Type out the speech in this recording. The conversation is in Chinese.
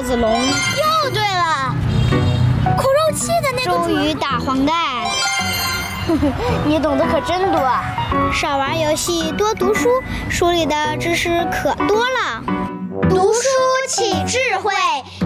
子龙。 又对了，苦肉计的那个周瑜打黄盖。 你懂得可真多啊！ 少玩游戏，多读书，书里的知识可多了。 读书起智慧，